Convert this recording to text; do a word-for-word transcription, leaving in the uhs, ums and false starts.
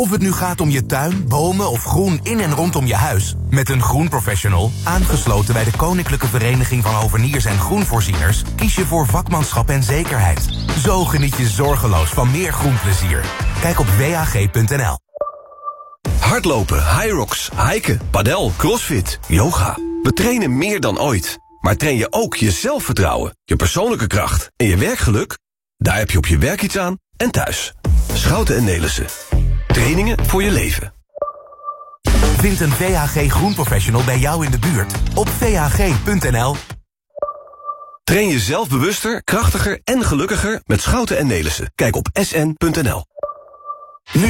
Of het nu gaat om je tuin, bomen of groen in en rondom je huis. Met een groenprofessional, aangesloten bij de Koninklijke Vereniging van Hoveniers en Groenvoorzieners, kies je voor vakmanschap en zekerheid. Zo geniet je zorgeloos van meer groenplezier. Kijk op w a g punt n l. Hardlopen, Hyrox, hiken, padel, crossfit, yoga. We trainen meer dan ooit. Maar train je ook je zelfvertrouwen, je persoonlijke kracht en je werkgeluk? Daar heb je op je werk iets aan en thuis. Schouten en Nelissen. Trainingen voor je leven. Vind een V H G groenprofessional bij jou in de buurt op v h g punt n l. Train je zelf bewuster, krachtiger en gelukkiger met Schouten en Nelissen. Kijk op s n punt n l.